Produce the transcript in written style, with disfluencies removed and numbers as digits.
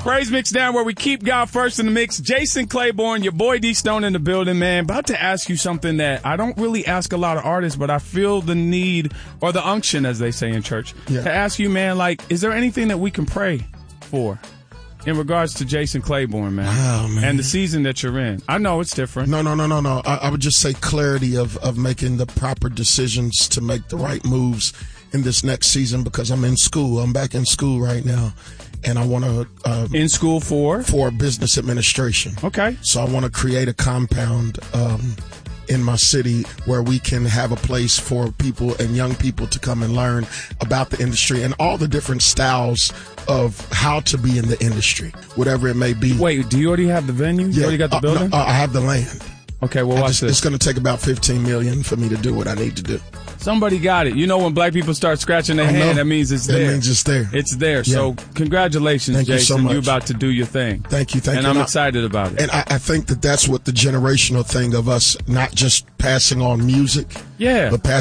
Praise Mix Down, where we keep God first in the mix. Jason Claiborne, your boy D Stone in the building, man. About to ask you something that I don't really ask a lot of artists, but I feel the need, or the unction, as they say in church, to ask you, man, like, is there anything that we can pray for in regards to Jason Claiborne, man? Oh, man. And the season that you're in? I know it's different. No. I would just say clarity of making the proper decisions to make the right moves in this next season, because I'm in school. I'm back in school right now. And I want to... in school for business administration. Okay. So I want to create a compound in my city where we can have a place for people and young people to come and learn about the industry and all the different styles of how to be in the industry, whatever it may be. Wait, do you already have the venue? You already got the building? No, I have the land. Okay, well, watch this. It's going to take about $15 million for me to do what I need to do. Somebody got it. You know, when black people start scratching their hand, that means it's there. That means it's there. It's there. Yeah. So congratulations, Thank Jason. you so much. You're about to do your thing. Thank you. And I'm excited about it. And I think that's what the generational thing of us not just passing on music, but